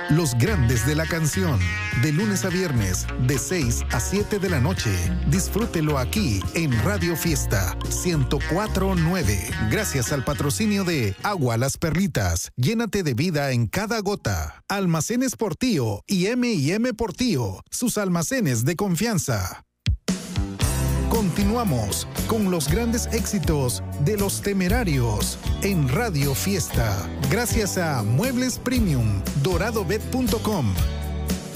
Los grandes de la canción, de lunes a viernes, de 6 a 7 de la noche. Disfrútelo aquí en Radio Fiesta 104.9. Gracias al patrocinio de Agua Las Perlitas. Llénate de vida en cada gota. Almacenes Portillo y M&M Portillo, sus almacenes de confianza. Continuamos con los grandes éxitos de Los Temerarios en Radio Fiesta. Gracias a Muebles Premium, doradobet.com,